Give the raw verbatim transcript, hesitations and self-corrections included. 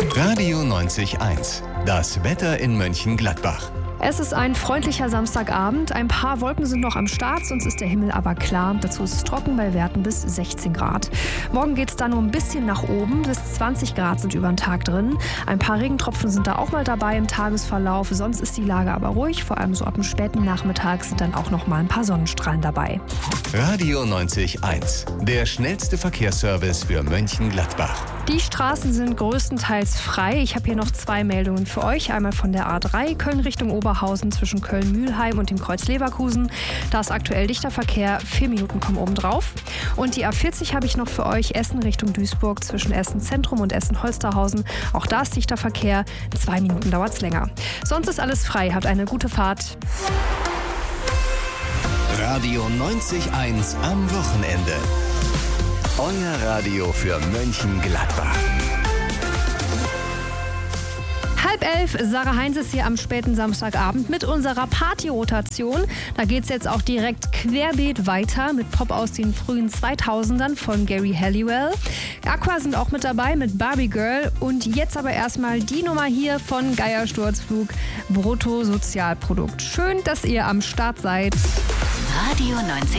Radio neunzig Komma eins. Das Wetter in Mönchengladbach. Es ist ein freundlicher Samstagabend. Ein paar Wolken sind noch am Start, sonst ist der Himmel aber klar. Dazu ist es trocken bei Werten bis sechzehn Grad. Morgen geht es dann nur ein bisschen nach oben. Bis zwanzig Grad sind über den Tag drin. Ein paar Regentropfen sind da auch mal dabei im Tagesverlauf. Sonst ist die Lage aber ruhig. Vor allem so ab dem späten Nachmittag sind dann auch noch mal ein paar Sonnenstrahlen dabei. Radio neunzig Komma eins. Der schnellste Verkehrsservice für Mönchengladbach. Die Straßen sind größtenteils frei. Ich habe hier noch zwei Meldungen für euch. Einmal von der A drei, Köln Richtung Oberhausen zwischen Köln-Mühlheim und dem Kreuz Leverkusen. Da ist aktuell dichter Verkehr, vier Minuten kommen oben drauf. Und die A vierzig habe ich noch für euch, Essen Richtung Duisburg zwischen Essen Zentrum und Essen Holsterhausen. Auch da ist dichter Verkehr, zwei Minuten dauert es länger. Sonst ist alles frei, habt eine gute Fahrt. Radio neunzig Komma eins am Wochenende. Euer Radio für Mönchengladbach. Halb elf, Sarah Heinz ist hier am späten Samstagabend mit unserer Party-Rotation. Da geht es jetzt auch direkt querbeet weiter mit Pop aus den frühen zweitausendern von Gary Halliwell. Aqua sind auch mit dabei mit Barbie Girl. Und jetzt aber erstmal die Nummer hier von Geiersturzflug, Bruttosozialprodukt. Schön, dass ihr am Start seid. Radio neunzig